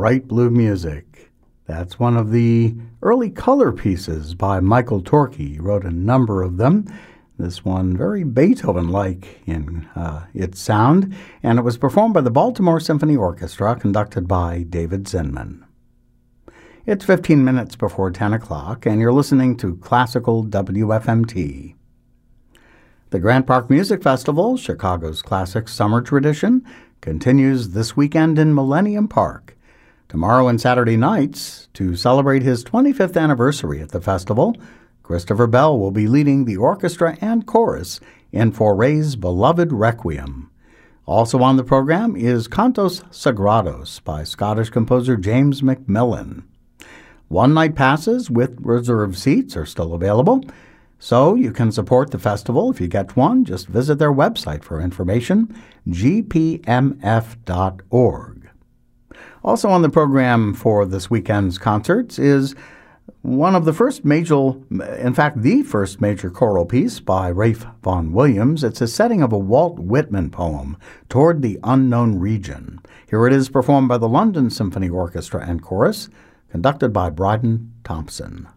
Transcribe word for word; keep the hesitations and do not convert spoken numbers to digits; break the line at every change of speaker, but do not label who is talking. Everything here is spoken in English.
Bright Blue Music. That's one of the early color pieces by Michael Torke. He wrote a number of them. This one very Beethoven-like in uh, its sound, and it was performed by the Baltimore Symphony Orchestra, conducted by David Zinman. It's fifteen minutes before ten o'clock, and you're listening to Classical W F M T. The Grant Park Music Festival, Chicago's classic summer tradition, continues this weekend in Millennium Park. Tomorrow and Saturday nights, to celebrate his twenty-fifth anniversary at the festival, Christopher Bell will be leading the orchestra and chorus in Fauré's beloved Requiem. Also on the program is Cantos Sagrados by Scottish composer James Macmillan. One-night passes with reserved seats are still available, so you can support the festival. If you get one, just visit their website for information, g p m f dot org. Also on the program for this weekend's concerts is one of the first major, in fact, the first major choral piece by Ralph Vaughan Williams. It's a setting of a Walt Whitman poem, Toward the Unknown Region. Here it is performed by the London Symphony Orchestra and Chorus, conducted by Bryden Thompson.